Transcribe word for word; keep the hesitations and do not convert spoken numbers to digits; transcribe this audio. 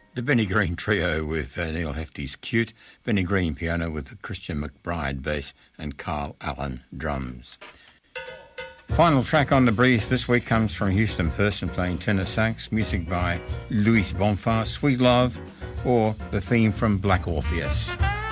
The Benny Green Trio with uh, Neil Hefti's Cute, Benny Green piano with Christian McBride bass and Carl Allen drums. Final track on The Breeze this week comes from Houston Person playing tenor sax, music by Luis Bonfa, Sweet Love, or the theme from Black Orpheus.